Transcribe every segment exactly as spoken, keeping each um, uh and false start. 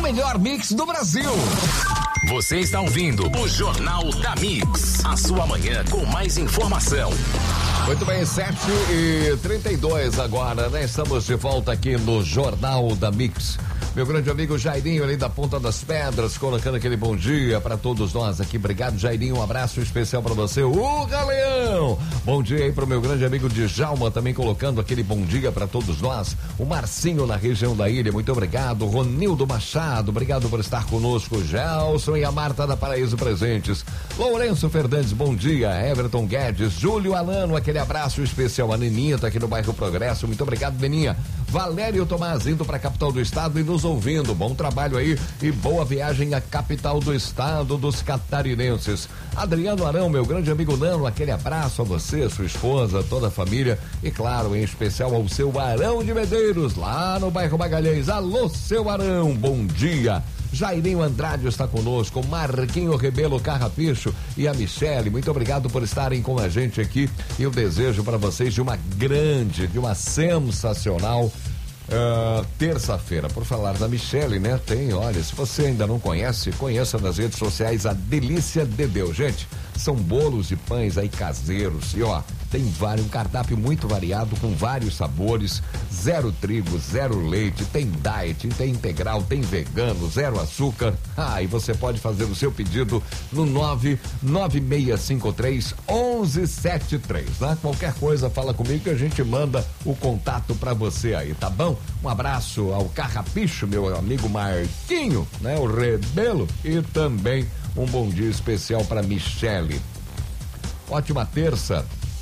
melhor mix do Brasil. Você está ouvindo o Jornal da Mix, a sua manhã com mais informação. Muito bem, sete e trinta e dois agora, né? Estamos de volta aqui no Jornal da Mix. Meu grande amigo Jairinho ali da Ponta das Pedras, colocando aquele bom dia para todos nós aqui. Obrigado, Jairinho. Um abraço especial para você. O Galeão! Bom dia aí pro meu grande amigo Djalma, também colocando aquele bom dia para todos nós. O Marcinho na região da ilha, muito obrigado. Ronildo Machado, obrigado por estar conosco. Gelson e a Marta da Paraíso Presentes. Lourenço Fernandes, bom dia. Everton Guedes, Júlio Alano, aquele abraço especial. A Neninha tá aqui no bairro Progresso, muito obrigado, Neninha. Valério Tomás indo para a capital do estado e nos ouvindo. Bom trabalho aí e boa viagem à capital do estado dos catarinenses. Adriano Arão, meu grande amigo Nano, aquele abraço a você, sua esposa, toda a família e claro, em especial ao seu Arão de Medeiros, lá no bairro Magalhães. Alô, seu Arão, bom dia. Jairinho Andrade está conosco, Marquinho Rebelo Carrapicho e a Michele, muito obrigado por estarem com a gente aqui. Eu desejo para vocês de uma grande, de uma sensacional Uh, terça-feira. Por falar da Michele, né? Tem, olha, se você ainda não conhece, conheça nas redes sociais a Delícia de Deus. Gente, são bolos e pães aí caseiros e ó, tem vários, um cardápio muito variado com vários sabores, zero trigo, zero leite, tem diet, tem integral, tem vegano, zero açúcar. Ah, e você pode fazer o seu pedido no nove nove seis cinco três um um sete três, né? Qualquer coisa fala comigo que a gente manda o contato pra você aí, tá bom? Um abraço ao Carrapicho, meu amigo Marquinho, né? O Rebelo e também um bom dia especial para Michele. Ótima terça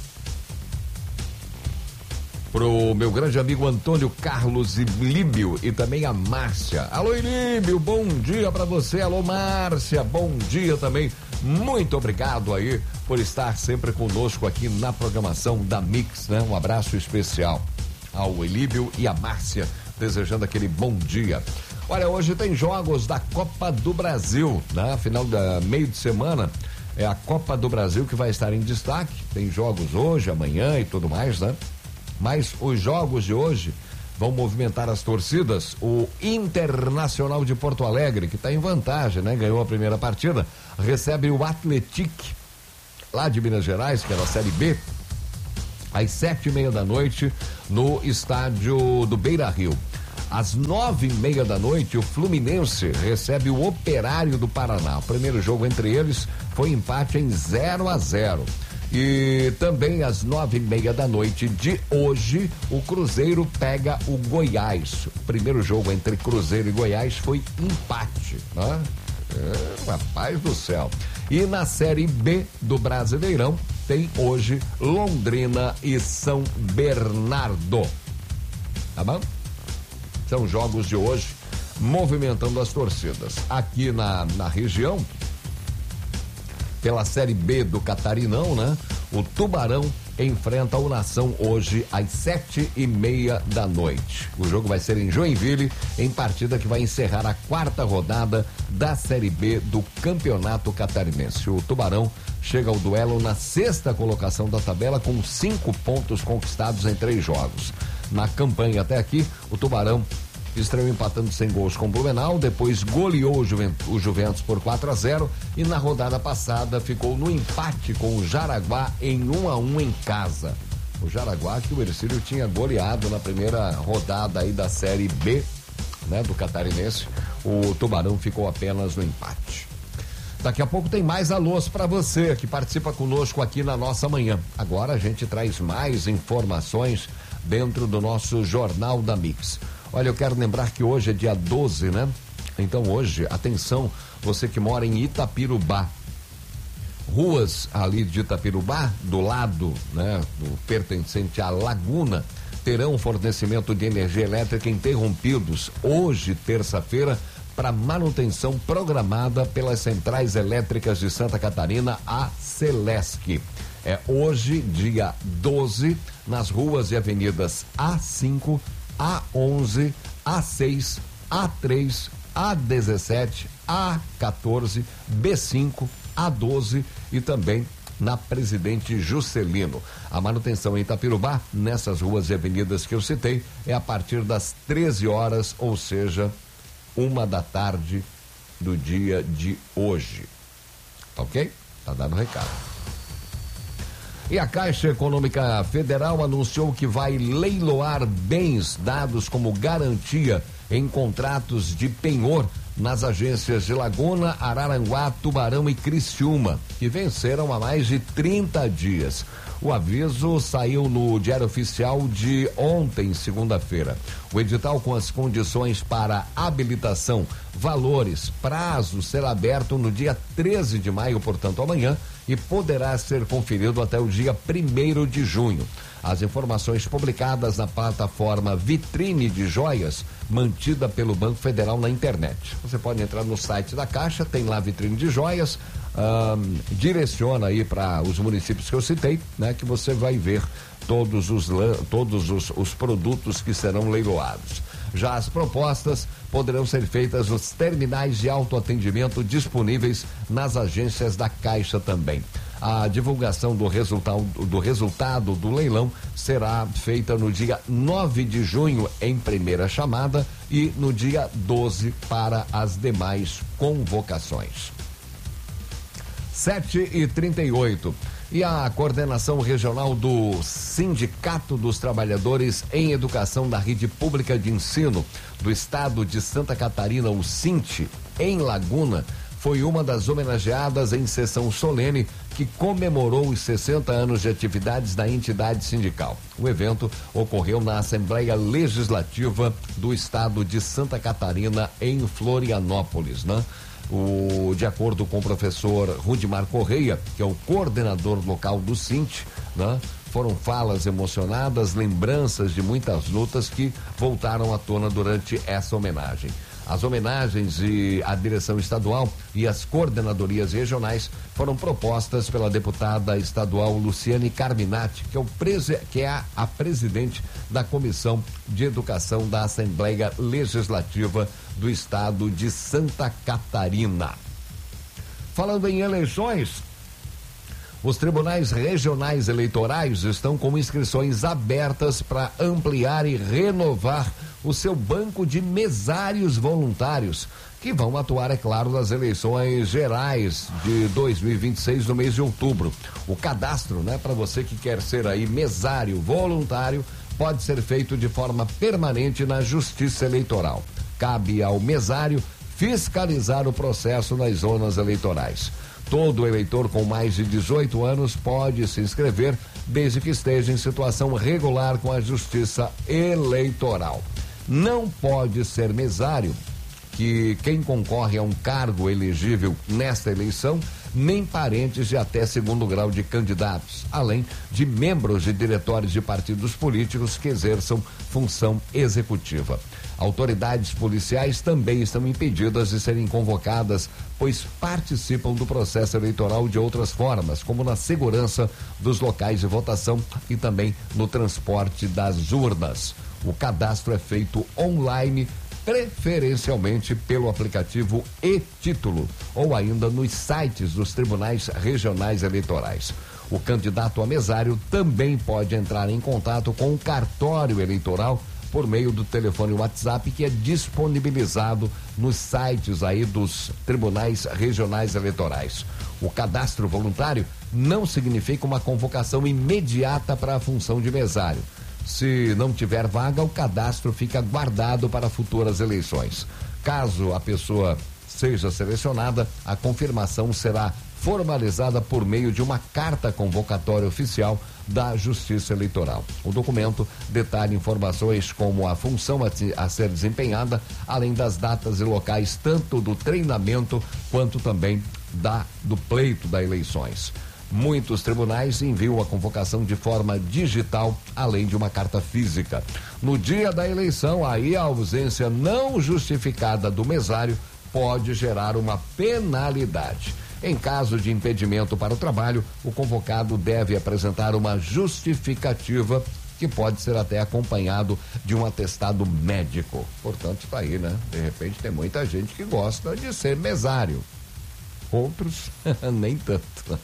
pro meu grande amigo Antônio Carlos Ilíbio e também a Márcia. Alô, Ilíbio, bom dia para você. Alô, Márcia, bom dia também. Muito obrigado aí por estar sempre conosco aqui na programação da Mix, né? Um abraço especial ao Ilíbio e a Márcia, desejando aquele bom dia. Olha, hoje tem jogos da Copa do Brasil, né? Final da meio de semana é a Copa do Brasil que vai estar em destaque. Tem jogos hoje, amanhã e tudo mais, né? Mas os jogos de hoje vão movimentar as torcidas. O Internacional de Porto Alegre, que está em vantagem, né? Ganhou a primeira partida, recebe o Atlético lá de Minas Gerais, que é da Série B, às sete e meia da noite no estádio do Beira Rio. Às nove e meia da noite, o Fluminense recebe o Operário do Paraná. O primeiro jogo entre eles foi empate em zero a zero. E também às nove e meia da noite de hoje, o Cruzeiro pega o Goiás. O primeiro jogo entre Cruzeiro e Goiás foi empate, né? É, rapaz do céu. E na Série B do Brasileirão tem hoje Londrina e São Bernardo. Tá bom? São jogos de hoje movimentando as torcidas. Aqui na, na região, pela Série B do Catarinão, né? O Tubarão enfrenta o Nação hoje às sete e meia da noite. O jogo vai ser em Joinville, em partida que vai encerrar a quarta rodada da Série B do Campeonato Catarinense. O Tubarão chega ao duelo na sexta colocação da tabela com cinco pontos conquistados em três jogos. Na campanha até aqui, o Tubarão estreou empatando sem gols com o Blumenau, depois goleou o, Juventus, o Juventus por quatro a zero e na rodada passada ficou no empate com o Jaraguá em um a um em casa. O Jaraguá que o Ercílio tinha goleado na primeira rodada aí da Série B, né, do Catarinense. O Tubarão ficou apenas no empate. Daqui a pouco tem mais alôs para você que participa conosco aqui na nossa manhã. Agora a gente traz mais informações dentro do nosso Jornal da Mix. Olha, eu quero lembrar que hoje é dia doze, né? Então hoje, atenção, você que mora em Itapirubá. Ruas ali de Itapirubá, do lado, né, do pertencente à Laguna, terão fornecimento de energia elétrica interrompidos hoje, terça-feira, para manutenção programada pelas Centrais Elétricas de Santa Catarina, a Celesc. É hoje, dia doze, nas ruas e avenidas A cinco, A onze, A seis, A três, A dezessete, A quatorze, B cinco, A doze e também na Presidente Juscelino. A manutenção em Itapirubá, nessas ruas e avenidas que eu citei, é a partir das treze horas, ou seja, uma da tarde do dia de hoje. Tá ok? Tá dado o recado. E a Caixa Econômica Federal anunciou que vai leiloar bens dados como garantia em contratos de penhor nas agências de Laguna, Araranguá, Tubarão e Criciúma, que venceram há mais de trinta dias. O aviso saiu no Diário Oficial de ontem, segunda-feira. O edital com as condições para habilitação, valores, prazo será aberto no dia treze de maio, portanto amanhã, e poderá ser conferido até o dia primeiro de junho. As informações publicadas na plataforma Vitrine de Joias, mantida pelo Banco Federal na internet. Você pode entrar no site da Caixa, tem lá Vitrine de Joias, hum, direciona aí para os municípios que eu citei, né? Que você vai ver todos os todos os, os produtos que serão leiloados. Já as propostas poderão ser feitas nos terminais de autoatendimento disponíveis nas agências da Caixa também. A divulgação do resultado, do resultado do leilão será feita no dia nove de junho em primeira chamada e no dia doze para as demais convocações. sete e trinta e oito. E a coordenação regional do Sindicato dos Trabalhadores em Educação da Rede Pública de Ensino do Estado de Santa Catarina, o SINT, em Laguna, foi uma das homenageadas em sessão solene que comemorou os sessenta anos de atividades da entidade sindical. O evento ocorreu na Assembleia Legislativa do Estado de Santa Catarina, em Florianópolis, né? O, de acordo com o professor Rudimar Correia, que é o coordenador local do SINT, né? Foram falas emocionadas, lembranças de muitas lutas que voltaram à tona durante essa homenagem. As homenagens e a direção estadual e as coordenadorias regionais foram propostas pela deputada estadual Luciane Carminati, que é, o prese, que é a, a presidente da Comissão de Educação da Assembleia Legislativa do Estado de Santa Catarina. Falando em eleições, os tribunais regionais eleitorais estão com inscrições abertas para ampliar e renovar o seu banco de mesários voluntários, que vão atuar, é claro, nas eleições gerais de dois mil e vinte e seis, no mês de outubro. O cadastro, né, para você que quer ser aí mesário voluntário, pode ser feito de forma permanente na Justiça Eleitoral. Cabe ao mesário fiscalizar o processo nas zonas eleitorais. Todo eleitor com mais de dezoito anos pode se inscrever, desde que esteja em situação regular com a Justiça Eleitoral. Não pode ser mesário que quem concorre a um cargo elegível nesta eleição, nem parentes de até segundo grau de candidatos, além de membros de diretórios de partidos políticos que exerçam função executiva. Autoridades policiais também estão impedidas de serem convocadas, pois participam do processo eleitoral de outras formas, como na segurança dos locais de votação e também no transporte das urnas. O cadastro é feito online, preferencialmente pelo aplicativo e-Título ou ainda nos sites dos tribunais regionais eleitorais. O candidato a mesário também pode entrar em contato com o cartório eleitoral por meio do telefone WhatsApp, que é disponibilizado nos sites aí dos tribunais regionais eleitorais. O cadastro voluntário não significa uma convocação imediata para a função de mesário. Se não tiver vaga, o cadastro fica guardado para futuras eleições. Caso a pessoa seja selecionada, a confirmação será formalizada por meio de uma carta convocatória oficial da Justiça Eleitoral. O documento detalha informações como a função a, a ser desempenhada, além das datas e locais tanto do treinamento quanto também da, do pleito das eleições. Muitos tribunais enviam a convocação de forma digital, além de uma carta física. No dia da eleição, aí a ausência não justificada do mesário pode gerar uma penalidade. Em caso de impedimento para o trabalho, o convocado deve apresentar uma justificativa, que pode ser até acompanhado de um atestado médico. Portanto, está aí, né? De repente tem muita gente que gosta de ser mesário. Outros, nem tanto.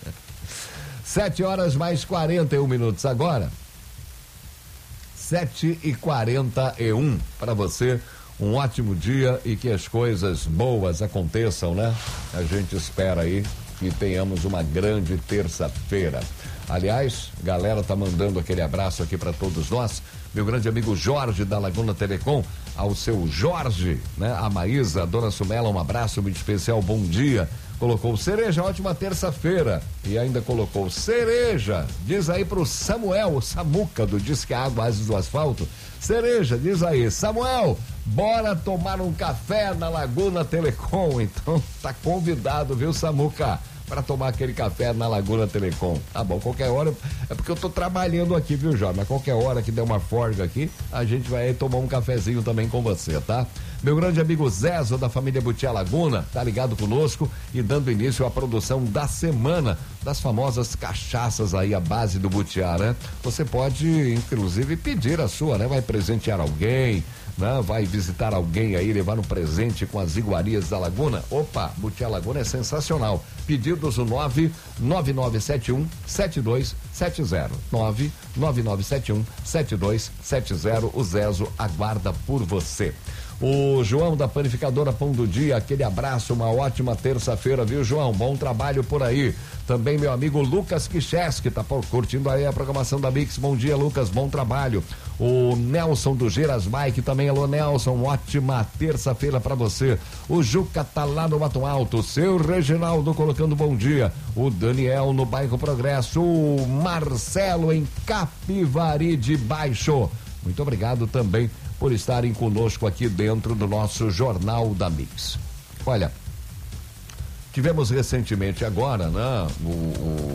Sete horas mais quarenta e um minutos agora. Sete e quarenta e um. Para você, um ótimo dia e que as coisas boas aconteçam, né? A gente espera aí que tenhamos uma grande terça-feira. Aliás, galera tá mandando aquele abraço aqui para todos nós. Meu grande amigo Jorge da Laguna Telecom, ao seu Jorge, né? A Maísa, a dona Sumela, um abraço muito especial, bom dia. Colocou Cereja, ótima terça-feira. E ainda colocou Cereja, diz aí pro Samuel, o Samuca do Disque Água Ases do Asfalto. Cereja, diz aí, Samuel, bora tomar um café na Laguna Telecom. Então tá convidado, viu, Samuca? Para tomar aquele café na Laguna Telecom. Tá bom, qualquer hora, é porque eu tô trabalhando aqui, viu, Jorge? Mas qualquer hora que der uma folga aqui, a gente vai aí tomar um cafezinho também com você, tá? Meu grande amigo Zezo, da família Butiá Laguna, tá ligado conosco e dando início à produção da semana das famosas cachaças aí à base do Butiá, né? Você pode, inclusive, pedir a sua, né? Vai presentear alguém, né? Vai visitar alguém aí, levar um presente com as iguarias da Laguna. Opa, Butiá Laguna é sensacional. Pedidos o nove nove nove sete um sete dois sete zero. nove nove nove sete um sete dois sete zero. O Zezo aguarda por você. O João da Panificadora Pão do Dia, aquele abraço, uma ótima terça-feira, viu, João? Bom trabalho por aí. Também meu amigo Lucas Kicheski, tá curtindo aí a programação da Mix. Bom dia, Lucas, bom trabalho. O Nelson do Geras Bike também, alô Nelson, ótima terça-feira pra você. O Juca tá lá no Mato Alto, seu Reginaldo colocando bom dia. O Daniel no Bairro Progresso, o Marcelo em Capivari de Baixo. Muito obrigado também por estarem conosco aqui dentro do nosso Jornal da Mix. Olha, tivemos recentemente agora, né, o, o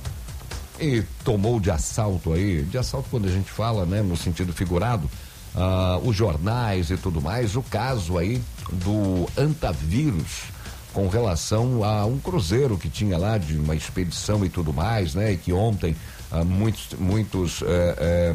e tomou de assalto aí, de assalto quando a gente fala, né, no sentido figurado, uh, os jornais e tudo mais, o caso aí do Antavírus com relação a um cruzeiro que tinha lá de uma expedição e tudo mais, né, e que ontem uh, muitos, muitos eh, eh,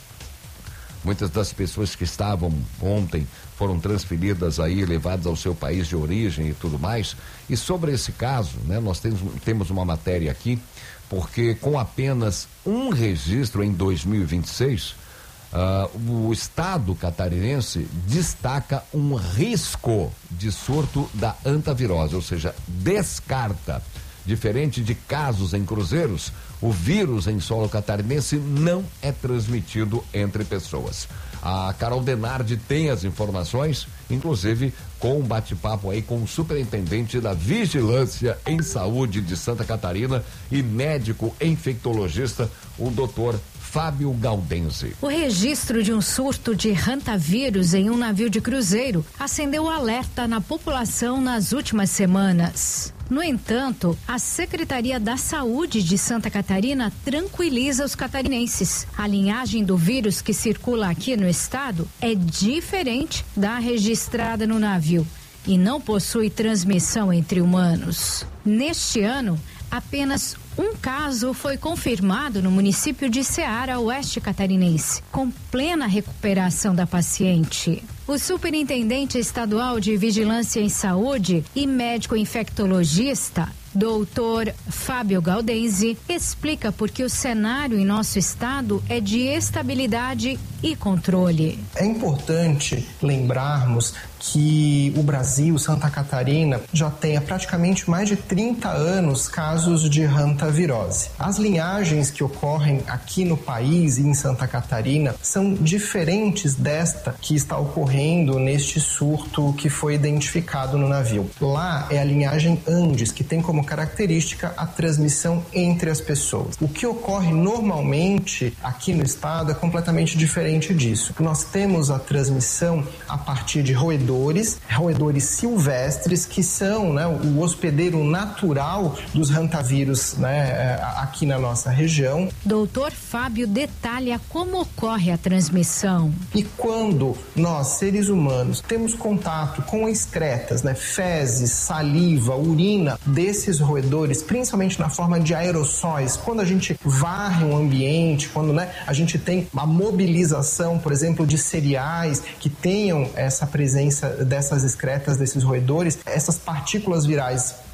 Muitas das pessoas que estavam ontem foram transferidas aí, levadas ao seu país de origem e tudo mais. E sobre esse caso, né, nós temos, temos uma matéria aqui, porque com apenas um registro em dois mil e vinte e seis, uh, o estado catarinense destaca um risco de surto da antavirose, ou seja, descarta. Diferente de casos em cruzeiros, o vírus em solo catarinense não é transmitido entre pessoas. A Carol Denardi tem as informações, inclusive com um bate-papo aí com o superintendente da Vigilância em Saúde de Santa Catarina e médico infectologista, o doutor Fábio Gaudenzi. O registro de um surto de hantavírus em um navio de cruzeiro acendeu alerta na população nas últimas semanas. No entanto, a Secretaria da Saúde de Santa Catarina tranquiliza os catarinenses. A linhagem do vírus que circula aqui no estado é diferente da registrada no navio e não possui transmissão entre humanos. Neste ano, apenas um caso foi confirmado no município de Ceará, oeste catarinense, com plena recuperação da paciente. O superintendente estadual de Vigilância em Saúde e médico infectologista, doutor Fábio Gaudenzi, explica por que o cenário em nosso estado é de estabilidade e controle. É importante lembrarmos que o Brasil, Santa Catarina, já tem há praticamente mais de trinta anos casos de hantavirose. As linhagens que ocorrem aqui no país e em Santa Catarina são diferentes desta que está ocorrendo neste surto que foi identificado no navio. Lá é a linhagem Andes, que tem como característica a transmissão entre as pessoas. O que ocorre normalmente aqui no estado é completamente diferente disso. Nós temos a transmissão a partir de roedores, roedores silvestres, que são, né, o hospedeiro natural dos hantavírus, né, aqui na nossa região. Doutor Fábio detalha como ocorre a transmissão. E quando nós, seres humanos, temos contato com excretas, né, fezes, saliva, urina desses roedores, principalmente na forma de aerossóis, quando a gente varre um ambiente, quando, né, a gente tem a mobilização, por exemplo, de cereais que tenham essa presença dessas excretas, desses roedores, essas partículas virais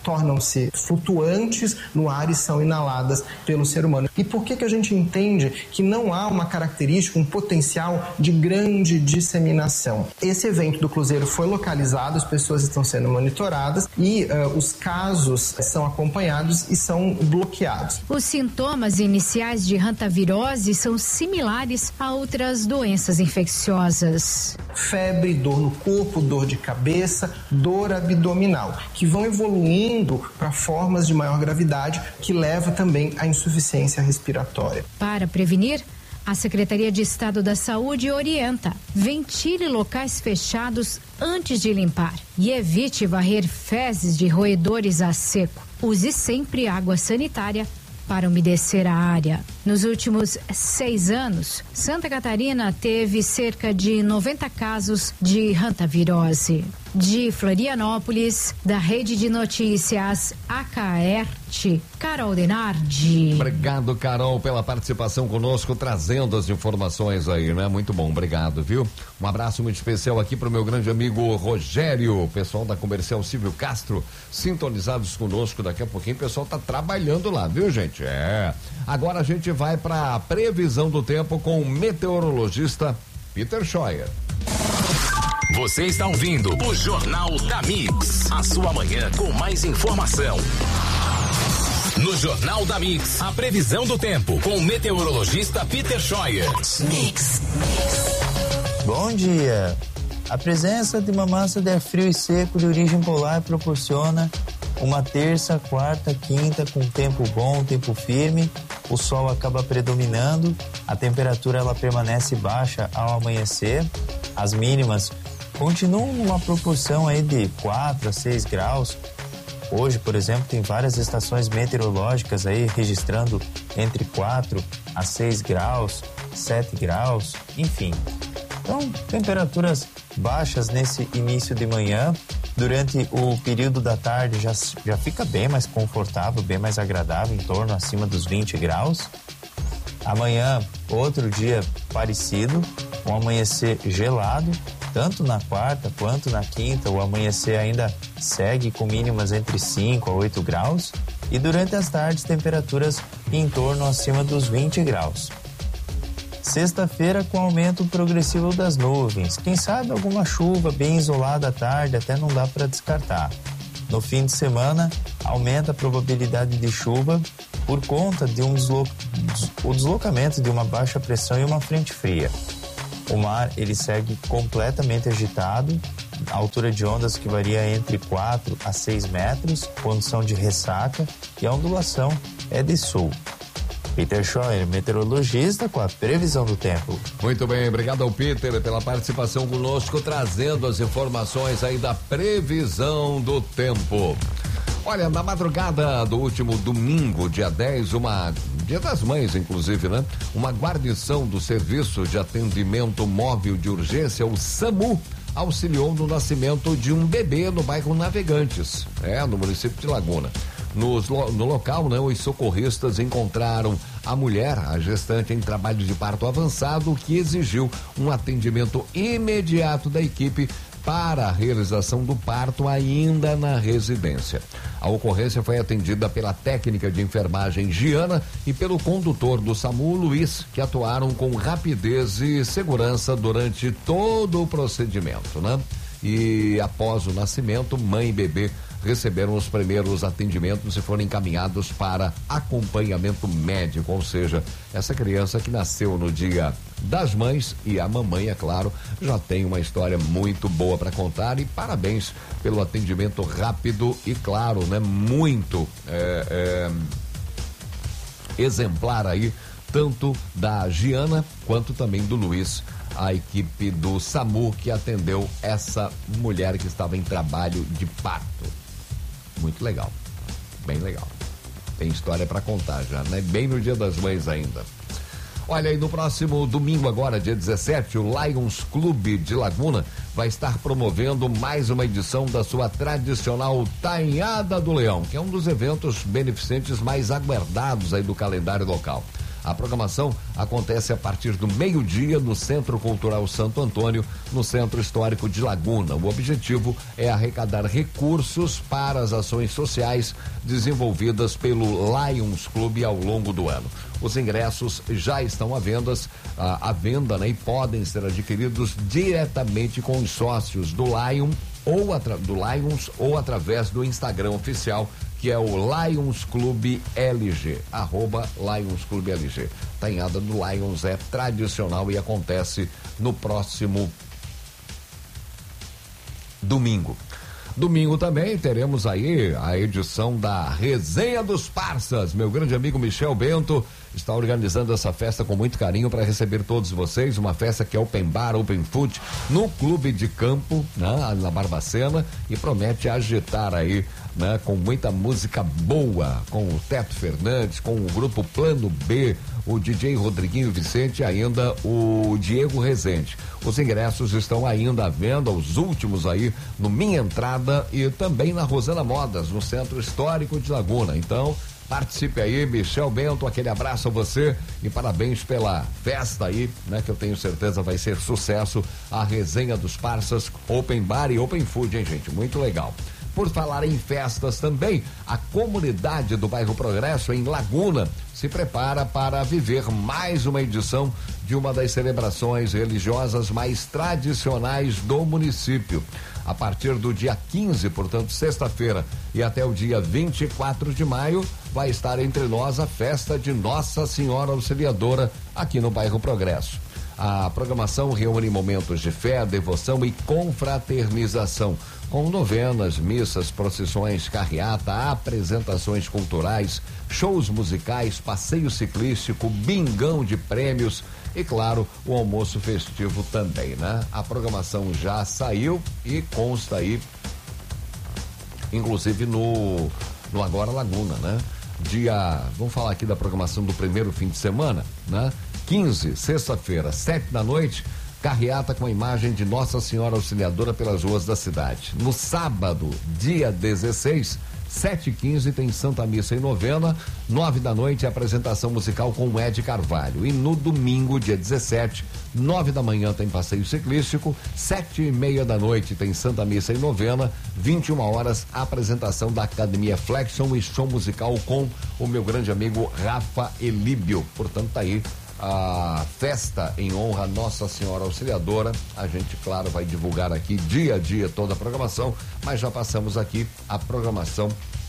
tornam-se flutuantes no ar e são inaladas pelo ser humano. E por que que a gente entende que não há uma característica, um potencial de grande disseminação? Esse evento do cruzeiro foi localizado, as pessoas estão sendo monitoradas e uh, os casos são acompanhados e são bloqueados. Os sintomas iniciais de hantavirose são similares a outras doenças infecciosas. Febre, dor no corpo, dor de cabeça, dor abdominal, que vão evoluindo para formas de maior gravidade, que leva também à insuficiência respiratória. Para prevenir, a Secretaria de Estado da Saúde orienta: ventile locais fechados antes de limpar e evite varrer fezes de roedores a seco. Use sempre água sanitária para umedecer a área. Nos últimos seis anos, Santa Catarina teve cerca de noventa casos de hantavirose. De Florianópolis, da Rede de Notícias Acaerte, Carol Denardi. Obrigado, Carol, pela participação conosco, trazendo as informações aí, né? Muito bom, obrigado, viu? Um abraço muito especial aqui pro meu grande amigo Rogério, pessoal da Comercial Silvio Castro, sintonizados conosco. Daqui a pouquinho o pessoal tá trabalhando lá, viu, gente? É. Agora a gente vai para a previsão do tempo com o meteorologista Peter Scheuer. Você está ouvindo o Jornal da Mix, a sua manhã com mais informação. No Jornal da Mix, a previsão do tempo com o meteorologista Peter Scheuer. Mix. Bom dia. A presença de uma massa de ar frio e seco de origem polar proporciona uma terça, quarta, quinta com tempo bom, tempo firme. O sol acaba predominando, a temperatura ela permanece baixa ao amanhecer. As mínimas continuam numa proporção aí de quatro a seis graus. Hoje, por exemplo, tem várias estações meteorológicas aí registrando entre quatro a seis graus, sete graus, enfim. Então, temperaturas baixas nesse início de manhã. Durante o período da tarde já, já fica bem mais confortável, bem mais agradável, em torno acima dos vinte graus. Amanhã, outro dia parecido, um amanhecer gelado, tanto na quarta quanto na quinta. O amanhecer ainda segue com mínimas entre cinco a oito graus. E durante as tardes, temperaturas em torno acima dos vinte graus. Sexta-feira com aumento progressivo das nuvens. Quem sabe alguma chuva bem isolada à tarde, até não dá para descartar. No fim de semana, aumenta a probabilidade de chuva por conta de um deslo... o deslocamento de uma baixa pressão e uma frente fria. O mar ele segue completamente agitado, a altura de ondas que varia entre quatro a seis metros, condição de ressaca, e a ondulação é de sul. Peter Scheuer, meteorologista, com a previsão do tempo. Muito bem, obrigado ao Peter pela participação conosco, trazendo as informações aí da previsão do tempo. Olha, na madrugada do último domingo, dia dez, uma Dia das Mães, inclusive, né? Uma guarnição do Serviço de Atendimento Móvel de Urgência, o SAMU, auxiliou no nascimento de um bebê no bairro Navegantes, é, no município de Laguna. Nos, no local, né, os socorristas encontraram a mulher, a gestante, em trabalho de parto avançado, que exigiu um atendimento imediato da equipe para a realização do parto ainda na residência. A ocorrência foi atendida pela técnica de enfermagem Giana e pelo condutor do SAMU, Luiz, que atuaram com rapidez e segurança durante todo o procedimento, né? E após o nascimento, mãe e bebê receberam os primeiros atendimentos e foram encaminhados para acompanhamento médico, ou seja, essa criança que nasceu no Dia das Mães, e a mamãe, é claro, já tem uma história muito boa para contar, e parabéns pelo atendimento rápido e, claro, né, muito é, é, exemplar aí, tanto da Giana quanto também do Luiz, a equipe do SAMU que atendeu essa mulher que estava em trabalho de parto. Muito legal, bem legal. Tem história para contar já, né? Bem no Dia das Mães ainda. Olha, aí no próximo domingo agora, dia dezessete, o Lions Clube de Laguna vai estar promovendo mais uma edição da sua tradicional Tainhada do Leão, que é um dos eventos beneficentes mais aguardados aí do calendário local. A programação acontece a partir do meio-dia no Centro Cultural Santo Antônio, no Centro Histórico de Laguna. O objetivo é arrecadar recursos para as ações sociais desenvolvidas pelo Lions Clube ao longo do ano. Os ingressos já estão à venda, à, à venda, né, e podem ser adquiridos diretamente com os sócios do Lion ou atra, do Lions ou através do Instagram oficial, que é o Lions Clube L G, arroba Lions Clube L G. Tanhada do Lions é tradicional e acontece no próximo domingo. Domingo também teremos aí a edição da Resenha dos Parças. Meu grande amigo Michel Bento está organizando essa festa com muito carinho para receber todos vocês. Uma festa que é open bar, open food no Clube de Campo, né, na Barbacena, e promete agitar aí, né, com muita música boa, com o Teto Fernandes, com o grupo Plano B, o D J Rodriguinho Vicente e ainda o Diego Rezende. Os ingressos estão ainda à venda, os últimos aí no Minha Entrada e também na Rosana Modas, no Centro Histórico de Laguna. Então, participe aí, Michel Bento, aquele abraço a você e parabéns pela festa aí, né, que eu tenho certeza vai ser sucesso, a Resenha dos Parças, Open Bar e Open Food, hein, gente? Muito legal. Por falar em festas também, a comunidade do bairro Progresso, em Laguna, se prepara para viver mais uma edição de uma das celebrações religiosas mais tradicionais do município. A partir do dia quinze, portanto, sexta-feira, e até o dia vinte e quatro de maio, vai estar entre nós a festa de Nossa Senhora Auxiliadora aqui no bairro Progresso. A programação reúne momentos de fé, devoção e confraternização, com novenas, missas, procissões, carreata, apresentações culturais, shows musicais, passeio ciclístico, bingão de prêmios e, claro, o almoço festivo também, né? A programação já saiu e consta aí, inclusive no, no Agora Laguna, né? Dia, vamos falar aqui da programação do primeiro fim de semana, né? quinze, sexta-feira, sete da noite, carreata com a imagem de Nossa Senhora Auxiliadora pelas ruas da cidade. No sábado, dia dezesseis, sete e quinze, tem Santa Missa e novena, nove da noite, apresentação musical com o Ed Carvalho. E no domingo, dia dezessete, nove da manhã, tem passeio ciclístico, sete e meia da noite, tem Santa Missa e novena, vinte e uma horas, apresentação da Academia Flexion e show musical com o meu grande amigo Rafa Elíbio. Portanto, tá aí a festa em honra a Nossa Senhora Auxiliadora. A gente, claro, vai divulgar aqui dia a dia toda a programação, mas já passamos aqui a programação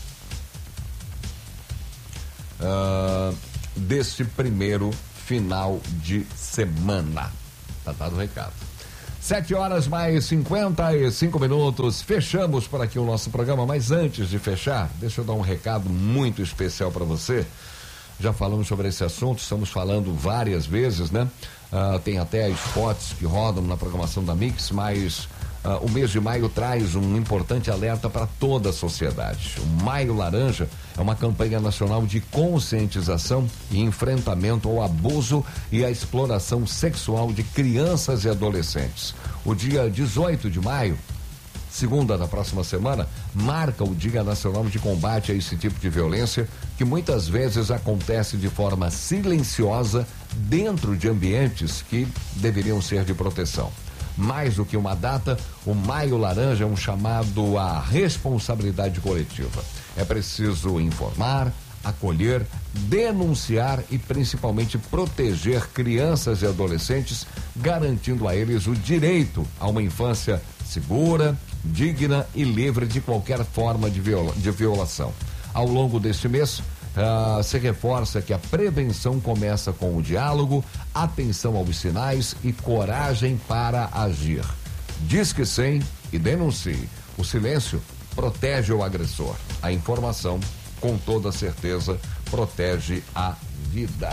uh, deste primeiro final de semana. Tá dado o recado. Sete horas mais cinquenta e cinco minutos. Fechamos por aqui o nosso programa, mas antes de fechar, deixa eu dar um recado muito especial para você. Já falamos sobre esse assunto, estamos falando várias vezes, né? Uh, tem até spots que rodam na programação da Mix, mas uh, o mês de maio traz um importante alerta para toda a sociedade. O Maio Laranja é uma campanha nacional de conscientização e enfrentamento ao abuso e à exploração sexual de crianças e adolescentes. O dia dezoito de maio, segunda da próxima semana, marca o Dia Nacional de Combate a esse tipo de violência, que muitas vezes acontece de forma silenciosa dentro de ambientes que deveriam ser de proteção. Mais do que uma data, o Maio Laranja é um chamado à responsabilidade coletiva. É preciso informar, acolher, denunciar e principalmente proteger crianças e adolescentes, garantindo a eles o direito a uma infância segura, digna e livre de qualquer forma de, viola, de violação. Ao longo deste mês, uh, se reforça que a prevenção começa com o diálogo, atenção aos sinais e coragem para agir. Diz que sim e denuncie. O silêncio protege o agressor. A informação, com toda certeza, protege a vida.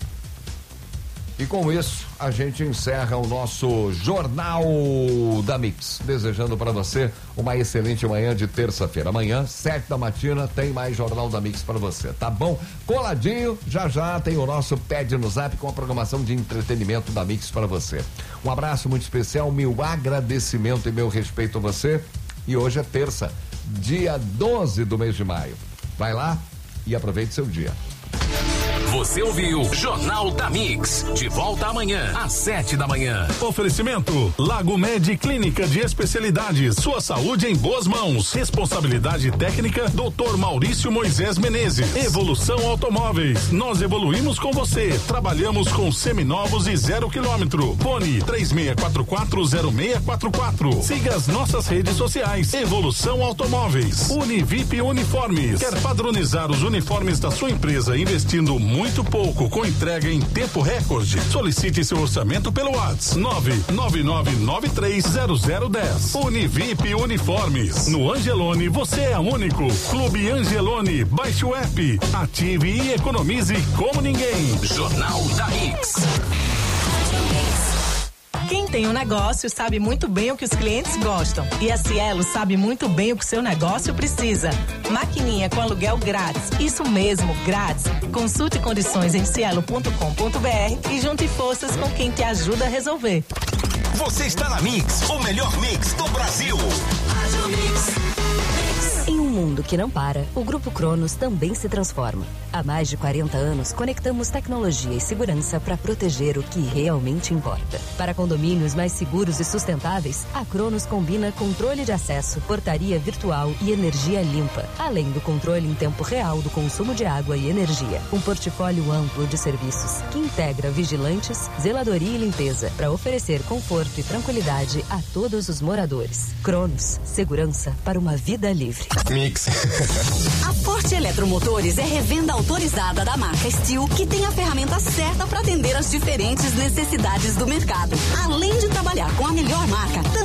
E com isso, a gente encerra o nosso Jornal da Mix. Desejando para você uma excelente manhã de terça-feira. Amanhã, sete da matina, tem mais Jornal da Mix para você, tá bom? Coladinho, já já tem o nosso Pede no Zap com a programação de entretenimento da Mix para você. Um abraço muito especial, meu agradecimento e meu respeito a você. E hoje é terça, dia doze do mês de maio. Vai lá e aproveite seu dia. Você ouviu Jornal da Mix. De volta amanhã, às sete da manhã. Oferecimento Lago Med Clínica de Especialidades. Sua saúde em boas mãos. Responsabilidade técnica doutor Maurício Moisés Menezes. Evolução Automóveis. Nós evoluímos com você. Trabalhamos com seminovos e zero quilômetro. Fone três seis quatro quatro zero seis quatro quatro. Siga as nossas redes sociais. Evolução Automóveis. Univip Uniformes. Quer padronizar os uniformes da sua empresa investindo muito pouco com entrega em tempo recorde? Solicite seu orçamento pelo WhatsApp nove nove nove nove três zero zero um zero. Univip Uniformes. No Angelone você é único. Clube Angelone. Baixe o app. Ative e economize como ninguém. Jornal da Mix. Quem tem um negócio sabe muito bem o que os clientes gostam. E a Cielo sabe muito bem o que o seu negócio precisa. Maquininha com aluguel grátis. Isso mesmo, grátis. Consulte condições em cielo ponto com ponto br e junte forças com quem te ajuda a resolver. Você está na Mix, o melhor mix do Brasil. Em um mundo que não para, o Grupo Cronos também se transforma. Há mais de quarenta anos, conectamos tecnologia e segurança para proteger o que realmente importa. Para condomínios mais seguros e sustentáveis, a Cronos combina controle de acesso, portaria virtual e energia limpa, além do controle em tempo real do consumo de água e energia. Um portfólio amplo de serviços que integra vigilantes, zeladoria e limpeza para oferecer conforto e tranquilidade a todos os moradores. Cronos, segurança para uma vida livre. Mix. A Forte Eletromotores é revenda autorizada da marca Steel, que tem a ferramenta certa para atender as diferentes necessidades do mercado. Além de trabalhar com a melhor marca, também